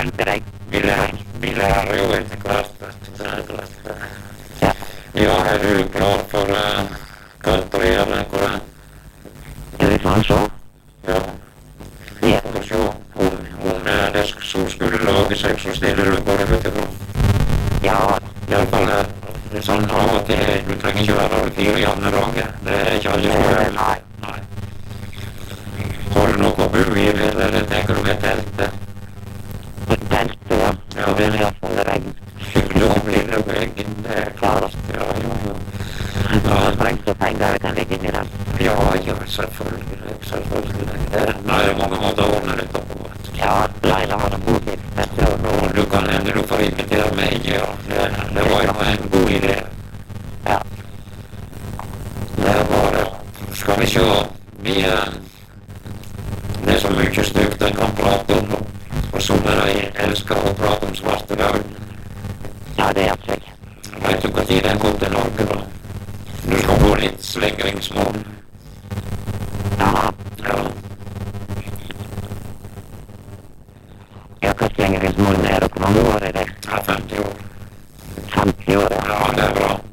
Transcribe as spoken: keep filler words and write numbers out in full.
inte dig. Ville, ville Harry och inte klastas. Ja, är du klar för uh, kaltorialen, Koran? Ja, det var så. Ja. Ja. Och så, hon, hon är det som skulle laga sig så ställer du bara utifrån. Ja. I alla fall här. Det är sånt av att det, du tränger inte vara till i andra dagar. Det är inte alldeles bra. Nej. Nej. Har du något bu i det eller tänker du med tältet? Ett tält, ja. Ja. Och det är jag från väggen. Då blir det väggen. Det är klart. Ja, ja, ja. Ja, sprängt upp pengar, vi kan lägga in i den. Ja, ja, selvfølgelig. Selvfølgelig. Det, nei, mange måter å ordne dette på. Ja, Laila har en god tid. Og du kan hende du får invitere meg, ja. Det, det var jo en god idé. Ja. Det er bare, skal vi se, vi eh, det er så mye stygt en kan prate om, og som jeg elsker å prate om svartedauden. Ja, det er jeg. Vet du hva tid den kom til Norge da? Du skal få litt slengringsmål. Ja. Ja. Jag kan slänga finns mål ner och många år är det. Ja, femtio år. femtio år, ja. Ja, det er bra.